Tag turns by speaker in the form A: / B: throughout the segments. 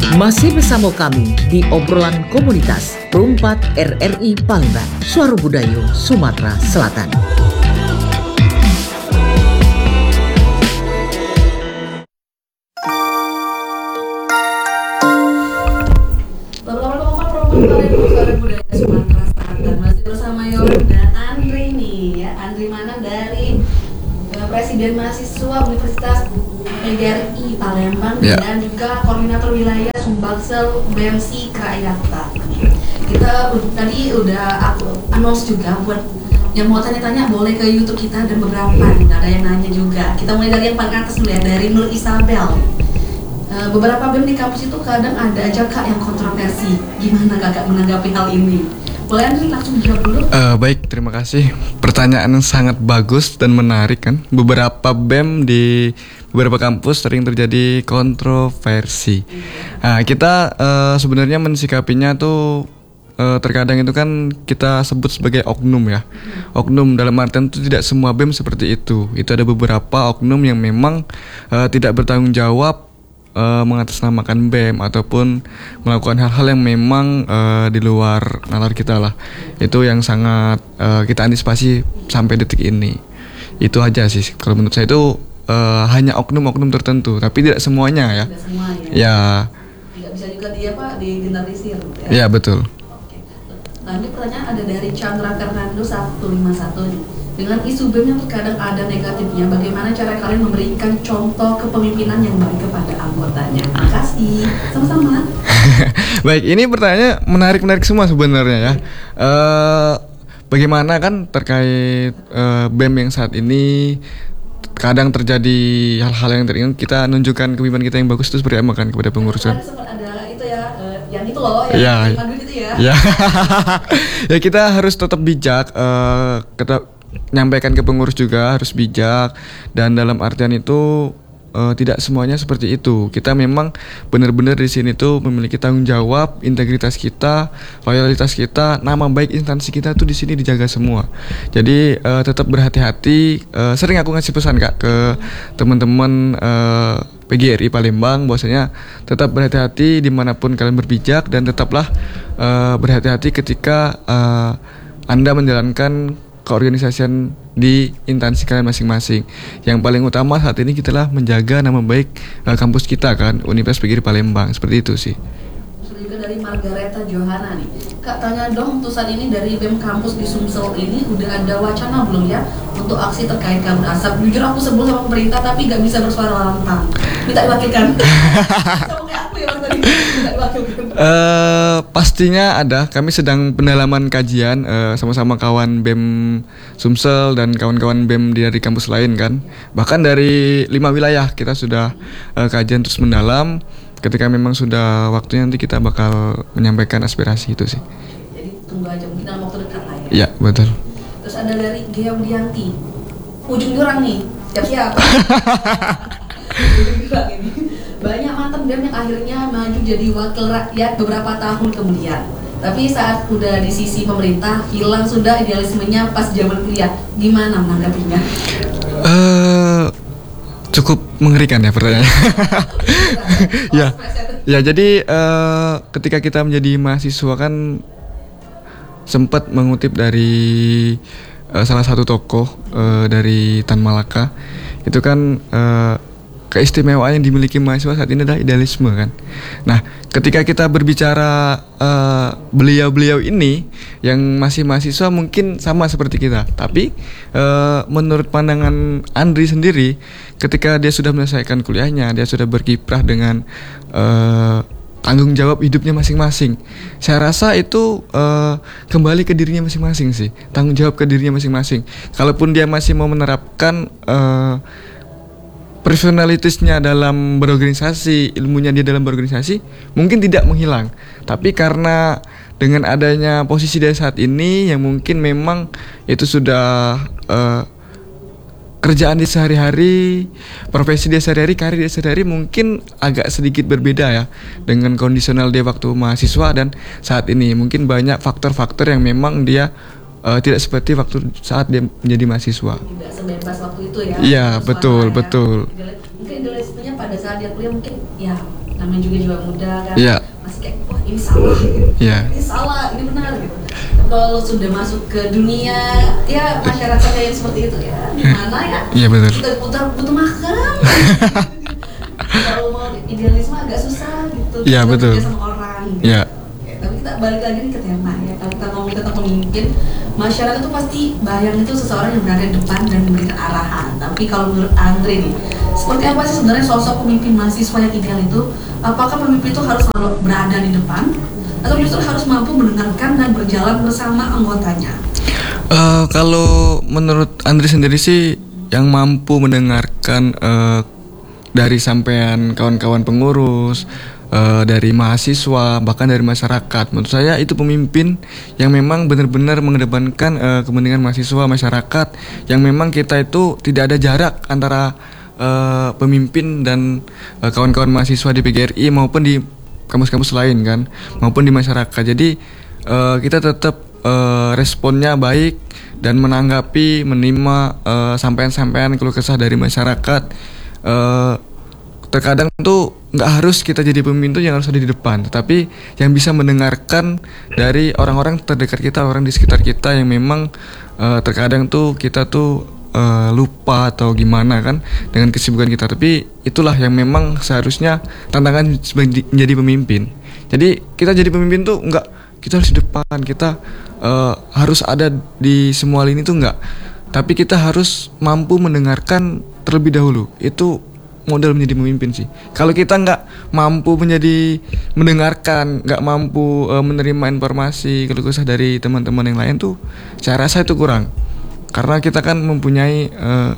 A: Masih bersama kami di obrolan komunitas Perumpat RRI Palembang, Suara Budayu, Sumatera Selatan.
B: Suara Budaya Sumatera Selatan, masih bersama Yoran dan Andri nih ya. Andri Manang dari Presiden Mahasiswa Universitas PGRI Palembang dan juga Koordinator Wilayah Sumbaksel BMC Kraiyakta. Kita tadi udah aku announce juga buat yang mau tanya-tanya boleh ke YouTube kita dan beberapa nih, ada yang nanya juga. Kita mulai dari yang paling atas dulu ya, dari Nur Isabel. Beberapa BEM di kampus itu kadang ada aja kak yang kontroversi. Gimana kakak menanggapi hal ini? Boleh Andri langsung jawab dulu?
C: Baik, terima kasih. Pertanyaan yang sangat bagus dan menarik kan. Beberapa BEM di beberapa kampus sering terjadi kontroversi. Kita sebenarnya mensikapinya tuh terkadang itu kan kita sebut sebagai oknum ya. Oknum dalam artian itu tidak semua BEM seperti itu. Itu ada beberapa oknum yang memang tidak bertanggung jawab mengatasnamakan BEM ataupun melakukan hal-hal yang memang di luar nalar kita lah. Itu yang sangat kita antisipasi sampai detik ini. Itu aja sih kalau menurut saya itu hanya oknum-oknum tertentu, tapi tidak semuanya ya.
B: Tidak semua
C: Ya.
B: Tidak bisa juga dia digeneralisir ya.
C: Ya betul.
B: Oke. Nah, ini pertanyaan ada dari Chandra Fernando 151 nih. Dengan isu BEM yang terkadang ada negatifnya, bagaimana cara kalian memberikan contoh kepemimpinan yang baik kepada anggotanya? Terima kasih. Sama-sama.
C: Baik, ini pertanyaannya menarik semua sebenarnya ya. Bagaimana kan terkait BEM yang saat ini kadang terjadi hal-hal yang teringat, kita nunjukkan kepemimpinan kita yang bagus itu seperti apa kan kepada pengurusan.
B: Ada itu ya, yang itu loh, yang duit itu ya.
C: Ya. Ya kita harus tetap bijak, kita nyampaikan ke pengurus juga harus bijak, dan dalam artian itu tidak semuanya seperti itu. Kita memang benar-benar di sini tuh memiliki tanggung jawab, integritas kita, loyalitas kita, nama baik instansi kita tuh di sini dijaga semua. Jadi tetap berhati-hati. Sering aku ngasih pesan kak ke teman-teman PGRI Palembang, bahwasanya tetap berhati-hati dimanapun kalian berpijak, dan tetaplah berhati-hati ketika Anda menjalankan keorganisasian di instansi kalian masing-masing. Yang paling utama saat ini kita lah menjaga nama baik kampus kita kan, Universitas PGRI Palembang, seperti itu sih.
B: Terus juga dari Margareta Johana nih, kak tanya dong, untuk saat ini dari BEM kampus di Sumsel ini udah ada wacana belum ya untuk aksi terkait kabut asap? Jujur aku sebel sama pemerintah tapi gak bisa bersuara lantang, minta diwakilkan. Sama kayak aku ya tadi, minta diwakilkan.
C: Pastinya ada. Kami sedang pendalaman kajian sama-sama kawan BEM Sumsel dan kawan-kawan BEM dari kampus lain kan. Bahkan dari 5 wilayah kita sudah kajian terus mendalam. Ketika memang sudah waktunya nanti kita bakal menyampaikan aspirasi itu sih.
B: Jadi tunggu aja, mungkin dalam waktu dekat lah ya.
C: Iya, betul.
B: Terus ada dari Geodianti, ujung jurang nih, siap-siap. Ujung jurang ini. Banyak mantan BEM yang akhirnya maju jadi wakil rakyat beberapa tahun kemudian. Tapi saat udah di sisi pemerintah, hilang sudah idealismenya pas zaman kuliah. Gimana menanggapinya?
C: Cukup mengerikan ya pertanyaannya. Ya, jadi ketika kita menjadi mahasiswa kan sempat mengutip dari salah satu tokoh dari Tan Malaka. Itu kan keistimewaan yang dimiliki mahasiswa saat ini adalah idealisme kan. Nah, ketika kita berbicara beliau-beliau ini yang masih mahasiswa mungkin sama seperti kita, tapi menurut pandangan Andri sendiri, ketika dia sudah menyelesaikan kuliahnya, dia sudah berkiprah dengan tanggung jawab hidupnya masing-masing. Saya rasa itu kembali ke dirinya masing-masing sih, tanggung jawab ke dirinya masing-masing. Kalaupun dia masih mau menerapkan personalitasnya dalam berorganisasi, ilmunya dia dalam berorganisasi, mungkin tidak menghilang. Tapi karena dengan adanya posisi dia saat ini yang mungkin memang itu sudah kerjaan dia sehari-hari, profesi dia sehari-hari, karir dia sehari-hari mungkin agak sedikit berbeda ya dengan kondisional dia waktu mahasiswa dan saat ini. Mungkin banyak faktor-faktor yang memang dia tidak seperti waktu saat dia menjadi mahasiswa.
B: Tidak sebebas waktu itu ya.
C: Iya, betul.
B: Mungkin idealismenya pada saat dia kuliah mungkin ya namanya juga jiwa muda kan,
C: Iya.
B: masih kayak wah ini salah,
C: Iya.
B: ini salah, ini benar gitu. Tapi kalau sudah masuk ke dunia ya masyarakat yang seperti itu ya gimana ya?
C: Iya, betul.
B: Kita butuh makan. Kalau mau idealisme agak susah gitu.
C: Iya,
B: Kita
C: betul.
B: kerja sama orang. Gitu.
C: Iya.
B: Oke, tapi kita balik lagi nih ke tema ya. Kalau kita ngomong tentang pemimpin, masyarakat itu pasti bayang itu seseorang yang berada di depan dan memberikan arahan. Tapi kalau menurut Andre nih, seperti apa sih sebenarnya sosok pemimpin mahasiswa yang ideal itu? Apakah pemimpin itu harus selalu berada di depan atau justru harus mampu mendengarkan dan berjalan bersama anggotanya?
C: Kalau menurut Andri sendiri sih yang mampu mendengarkan dari sampean kawan-kawan pengurus, dari mahasiswa, bahkan dari masyarakat, menurut saya itu pemimpin yang memang benar-benar mengedepankan kepentingan mahasiswa, masyarakat, yang memang kita itu tidak ada jarak antara pemimpin dan kawan-kawan mahasiswa di PGRI maupun di kampus-kampus lain kan, maupun di masyarakat. Jadi kita tetap responnya baik dan menanggapi, menerima sampaian-sampaian keluh kesah dari masyarakat. Terkadang tuh nggak harus kita jadi pemimpin tuh yang harus ada di depan, tetapi yang bisa mendengarkan dari orang-orang terdekat kita, orang di sekitar kita yang memang terkadang tuh kita tuh lupa atau gimana kan dengan kesibukan kita. Tapi itulah yang memang seharusnya tantangan menjadi pemimpin. Jadi kita jadi pemimpin tuh nggak kita harus di depan, kita harus ada di semua lini tuh nggak. Tapi kita harus mampu mendengarkan terlebih dahulu. Itu modal menjadi pemimpin sih. Kalau kita nggak mampu mendengarkan, nggak mampu menerima informasi keluh kesah dari teman-teman yang lain tuh, saya rasa itu kurang. Karena kita kan mempunyai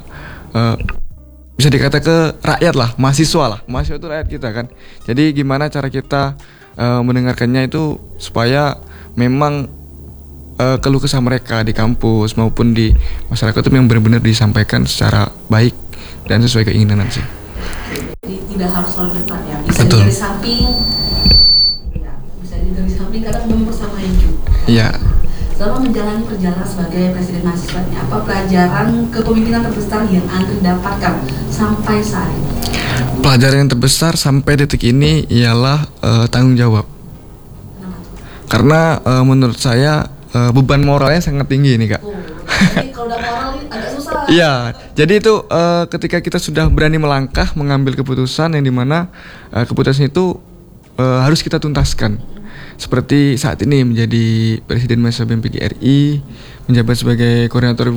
C: bisa dikata ke rakyat lah, mahasiswa itu rakyat kita kan. Jadi gimana cara kita mendengarkannya itu supaya memang keluh kesah mereka di kampus maupun di masyarakat itu memang benar-benar disampaikan secara baik dan sesuai keinginan sih.
B: Jadi tidak harus selalu depan ya, bisa
C: Betul.
B: dari samping, ya, bisa dari samping karena mempersamai juga.
C: Iya.
B: Selama menjalani perjalanan sebagai presiden mahasiswa ini, apa pelajaran kepemimpinan terbesar yang Andre dapatkan sampai saat ini?
C: Pelajaran yang terbesar sampai detik ini ialah tanggung jawab.
B: Kenapa tuh?
C: Karena menurut saya beban moralnya sangat tinggi nih kak.
B: Oh, jadi kalau udah moral ini agak susah.
C: Iya, jadi itu ketika kita sudah berani melangkah mengambil keputusan yang dimana keputusan itu harus kita tuntaskan. Seperti saat ini menjadi Presiden Mahasiswa BEM PGRI, menjabat sebagai koordinator